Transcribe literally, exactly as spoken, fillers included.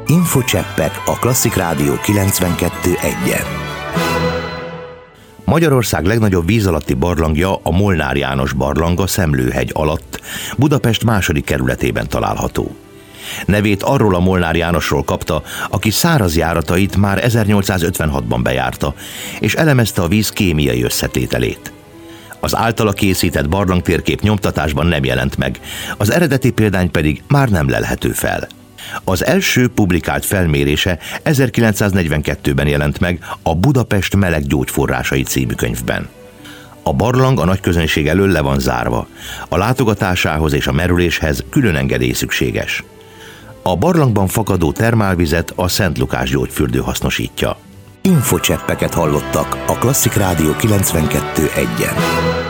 Infocseppek a Klasszik Rádió kilencvenkettő egyen. Magyarország legnagyobb víz alatti barlangja, a Molnár János barlang a Szemlőhegy alatt, Budapest második kerületében található. Nevét arról a Molnár Jánosról kapta, aki száraz járatait már ezernyolcszázötvenhatban bejárta, és elemezte a víz kémiai összetételét. Az általa készített barlangtérkép nyomtatásban nem jelent meg, az eredeti példány pedig már nem lelhető fel. Az első publikált felmérése ezerkilencszáznegyvenkettőben jelent meg a Budapest meleg gyógyforrásai című könyvben. A barlang a nagyközönség elől le van zárva. A látogatásához és a merüléshez külön engedély szükséges. A barlangban fakadó termálvizet a Szent Lukás gyógyfürdő hasznosítja. Infocseppeket hallottak a Klasszik Rádió kilencvenkettő egyen.